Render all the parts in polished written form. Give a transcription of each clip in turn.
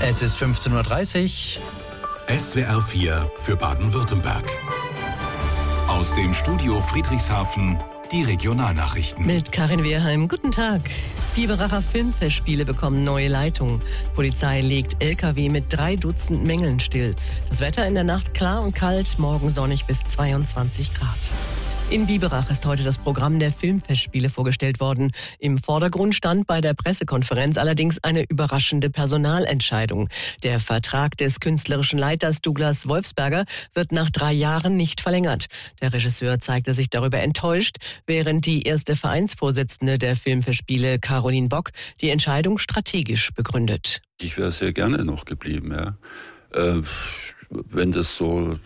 Es ist 15:30 Uhr. SWR 4 für Baden-Württemberg. Aus dem Studio Friedrichshafen die Regionalnachrichten. Mit Karin Wehrheim. Guten Tag. Biberacher Filmfestspiele bekommen neue Leitung. Polizei legt LKW mit 3 Dutzend Mängeln still. Das Wetter in der Nacht klar und kalt, morgen sonnig bis 22 Grad. In Biberach ist heute das Programm der Filmfestspiele vorgestellt worden. Im Vordergrund stand bei der Pressekonferenz allerdings eine überraschende Personalentscheidung. Der Vertrag des künstlerischen Leiters Douglas Wolfsberger wird nach 3 Jahren nicht verlängert. Der Regisseur zeigte sich darüber enttäuscht, während die erste Vereinsvorsitzende der Filmfestspiele, Caroline Bock, die Entscheidung strategisch begründet. Ich wäre sehr gerne noch geblieben, ja. Wenn das so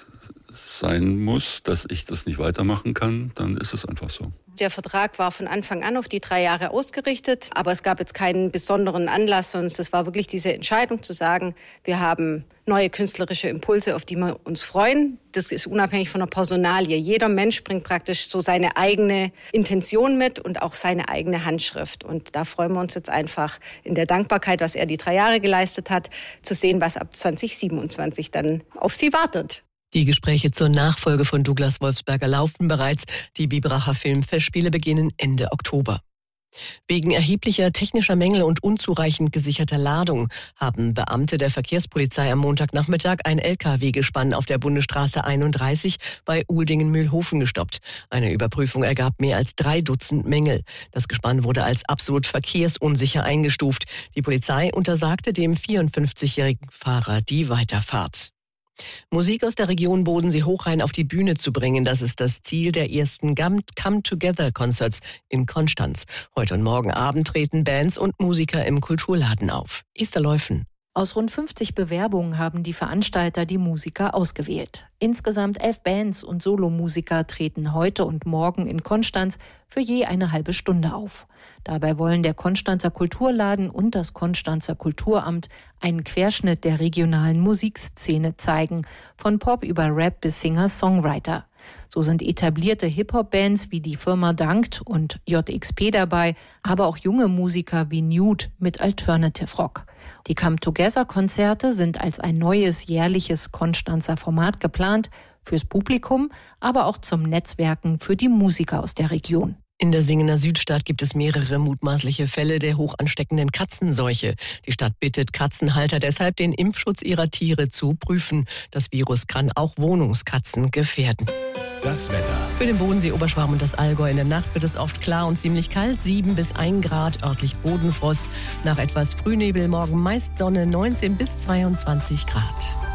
sein muss, dass ich das nicht weitermachen kann, dann ist es einfach so. Der Vertrag war von Anfang an auf die 3 Jahre ausgerichtet, aber es gab jetzt keinen besonderen Anlass, sondern es war wirklich diese Entscheidung zu sagen, wir haben neue künstlerische Impulse, auf die wir uns freuen. Das ist unabhängig von der Personalie. Jeder Mensch bringt praktisch so seine eigene Intention mit und auch seine eigene Handschrift. Und da freuen wir uns jetzt einfach in der Dankbarkeit, was er die 3 Jahre geleistet hat, zu sehen, was ab 2027 dann auf sie wartet. Die Gespräche zur Nachfolge von Douglas Wolfsberger laufen bereits. Die Biberacher Filmfestspiele beginnen Ende Oktober. Wegen erheblicher technischer Mängel und unzureichend gesicherter Ladung haben Beamte der Verkehrspolizei am Montagnachmittag ein LKW-Gespann auf der Bundesstraße 31 bei Uldingen-Mühlhofen gestoppt. Eine Überprüfung ergab mehr als 3 Dutzend Mängel. Das Gespann wurde als absolut verkehrsunsicher eingestuft. Die Polizei untersagte dem 54-jährigen Fahrer die Weiterfahrt. Musik aus der Region Bodensee-Hochrhein auf die Bühne zu bringen, das ist das Ziel der ersten Come-Together-Concerts in Konstanz. Heute und morgen Abend treten Bands und Musiker im Kulturladen auf. Esther Leufen. Aus rund 50 Bewerbungen haben die Veranstalter die Musiker ausgewählt. Insgesamt 11 Bands und Solomusiker treten heute und morgen in Konstanz für je eine halbe Stunde auf. Dabei wollen der Konstanzer Kulturladen und das Konstanzer Kulturamt einen Querschnitt der regionalen Musikszene zeigen, von Pop über Rap bis Singer-Songwriter. So sind etablierte Hip-Hop-Bands wie die Firma Dankt und JXP dabei, aber auch junge Musiker wie Nude mit Alternative Rock. Die Come-Together-Konzerte sind als ein neues jährliches Konstanzer Format geplant, fürs Publikum, aber auch zum Netzwerken für die Musiker aus der Region. In der Singener Südstadt gibt es mehrere mutmaßliche Fälle der hochansteckenden Katzenseuche. Die Stadt bittet Katzenhalter deshalb, den Impfschutz ihrer Tiere zu prüfen. Das Virus kann auch Wohnungskatzen gefährden. Das Wetter. Für den Bodensee, Oberschwaben und das Allgäu in der Nacht wird es oft klar und ziemlich kalt. 7 bis 1 Grad, örtlich Bodenfrost. Nach etwas Frühnebel morgen meist Sonne, 19 bis 22 Grad.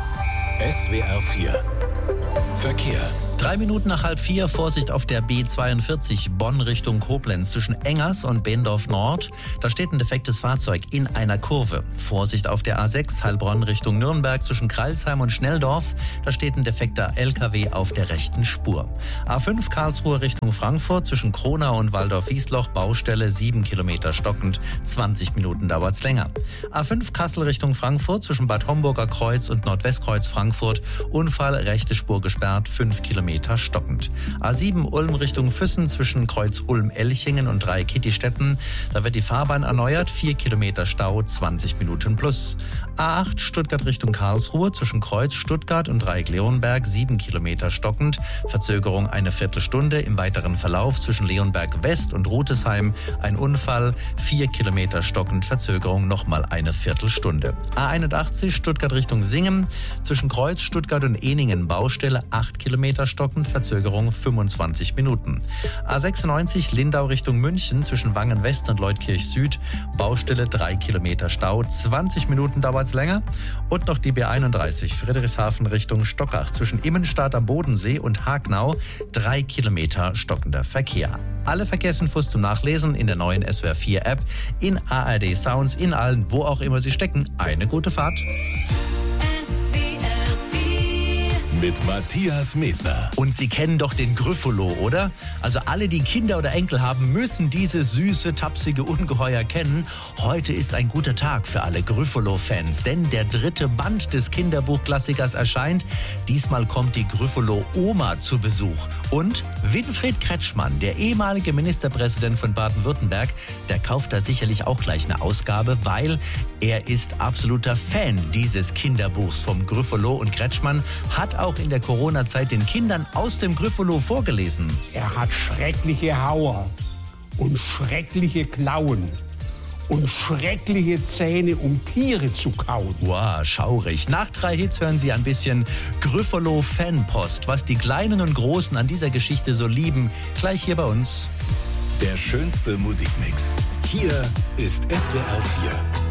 SWR 4 Verkehr. 3 Minuten nach 3:30, Vorsicht auf der B42 Bonn Richtung Koblenz zwischen Engers und Behendorf Nord. Da steht ein defektes Fahrzeug in einer Kurve. Vorsicht auf der A6 Heilbronn Richtung Nürnberg zwischen Kreilsheim und Schnelldorf. Da steht ein defekter LKW auf der rechten Spur. A5 Karlsruhe Richtung Frankfurt zwischen Kronau und Waldorf-Wiesloch Baustelle 7 Kilometer stockend. 20 Minuten dauert's länger. A5 Kassel Richtung Frankfurt zwischen Bad Homburger Kreuz und Nordwestkreuz Frankfurt. Unfall, rechte Spur gesperrt, 5 Kilometer stockend. A7 Ulm Richtung Füssen zwischen Kreuz Ulm-Elchingen und Dreikitti-Stetten. Da wird die Fahrbahn erneuert, 4 Kilometer Stau, 20 Minuten plus. A8 Stuttgart Richtung Karlsruhe zwischen Kreuz Stuttgart und Dreieck-Leonberg 7 Kilometer stockend. Verzögerung eine Viertelstunde. Im weiteren Verlauf zwischen Leonberg West und Rutesheim ein Unfall, 4 Kilometer stockend. Verzögerung nochmal eine Viertelstunde. A81 Stuttgart Richtung Singen zwischen Kreuz Stuttgart und Ehningen Baustelle 8 Kilometer stockend. Verzögerung 25 Minuten. A96 Lindau Richtung München zwischen Wangen West und Leutkirch Süd. Baustelle 3 Kilometer Stau. 20 Minuten dauert's länger. Und noch die B31 Friedrichshafen Richtung Stockach zwischen Immenstadt am Bodensee und Hagnau. 3 Kilometer stockender Verkehr. Alle Verkehrsinfos zum Nachlesen in der neuen SWR 4 App, in ARD Sounds, in allen, wo auch immer Sie stecken. Eine gute Fahrt. mit Matthias Medner. Und Sie kennen doch den Gryffalo, oder? Also alle, die Kinder oder Enkel haben, müssen dieses süße, tapsige Ungeheuer kennen. Heute ist ein guter Tag für alle Gryffalo-Fans, denn der 3. Band des Kinderbuchklassikers erscheint. Diesmal kommt die Gryffalo-Oma zu Besuch. Und Winfried Kretschmann, der ehemalige Ministerpräsident von Baden-Württemberg, der kauft da sicherlich auch gleich eine Ausgabe, weil er ist absoluter Fan dieses Kinderbuchs vom Gryffalo. Und Kretschmann hat auch in der Corona-Zeit den Kindern aus dem Gryffalo vorgelesen. Er hat schreckliche Hauer und schreckliche Klauen und schreckliche Zähne, um Tiere zu kauen. Wow, schaurig. Nach 3 Hits hören Sie ein bisschen Gryffalo-Fanpost, was die Kleinen und Großen an dieser Geschichte so lieben. Gleich hier bei uns. Der schönste Musikmix. Hier ist SWR 4.